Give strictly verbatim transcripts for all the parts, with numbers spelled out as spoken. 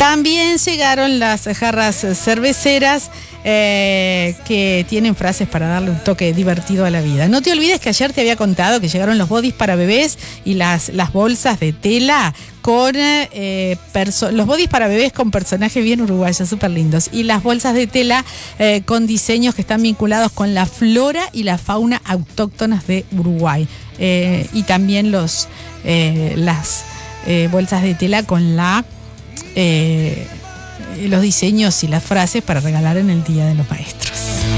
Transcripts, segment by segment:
También llegaron las jarras cerveceras eh, que tienen frases para darle un toque divertido a la vida. No te olvides que ayer te había contado que llegaron los bodys para bebés y las, las bolsas de tela con eh, perso- los bodys para bebés con personajes bien uruguayos, súper lindos, y las bolsas de tela eh, con diseños que están vinculados con la flora y la fauna autóctonas de Uruguay. Eh, y también los eh, las eh, bolsas de tela con la eh, los diseños y las frases para regalar en el Día de los Maestros.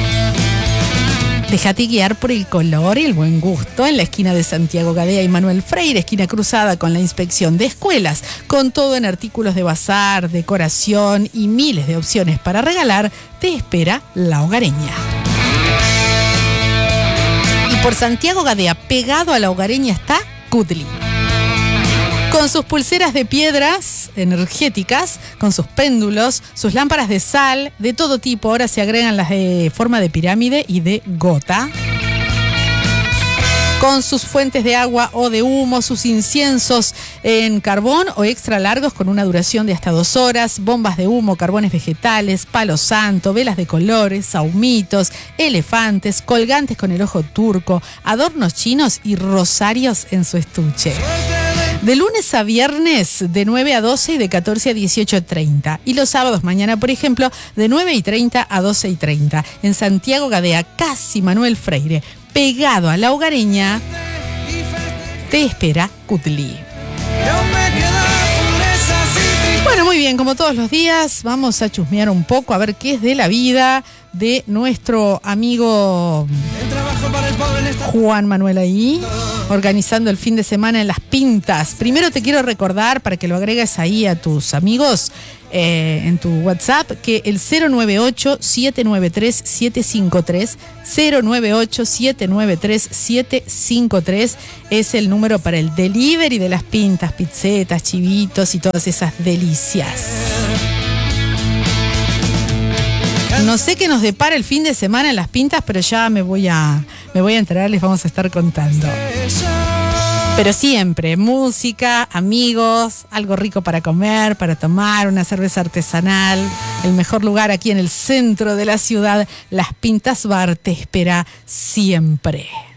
Déjate guiar por el color y el buen gusto en la esquina de Santiago Gadea y Manuel Freire, esquina cruzada con la inspección de escuelas, con todo en artículos de bazar, decoración y miles de opciones para regalar. Te espera La Hogareña. Y por Santiago Gadea, pegado a La Hogareña, está Cutli. Con sus pulseras de piedras energéticas, con sus péndulos, sus lámparas de sal, de todo tipo. Ahora se agregan las de forma de pirámide y de gota. Con sus fuentes de agua o de humo, sus inciensos en carbón o extra largos con una duración de hasta dos horas, bombas de humo, carbones vegetales, palo santo, velas de colores, saumitos, elefantes, colgantes con el ojo turco, adornos chinos y rosarios en su estuche. De lunes a viernes, de nueve a doce y de catorce a dieciocho treinta. Y los sábados, mañana, por ejemplo, de nueve y treinta a doce y treinta. En Santiago Gadea, casi Manuel Freire, pegado a La Hogareña, te espera Cutli. Bueno, muy bien, como todos los días, vamos a chusmear un poco a ver qué es de la vida de nuestro amigo Juan Manuel ahí, organizando el fin de semana en Las Pintas. Primero te quiero recordar, para que lo agregues ahí a tus amigos eh, en tu WhatsApp, que el cero nueve ocho, siete nueve tres, siete cinco tres, cero nueve ocho, siete nueve tres, siete cinco tres es el número para el delivery de Las Pintas, pizzetas, chivitos y todas esas delicias. No sé qué nos depara el fin de semana en Las Pintas, pero ya me voy a, me voy a enterar, les vamos a estar contando. Pero siempre, música, amigos, algo rico para comer, para tomar, una cerveza artesanal. El mejor lugar aquí en el centro de la ciudad, Las Pintas Bar, te espera siempre.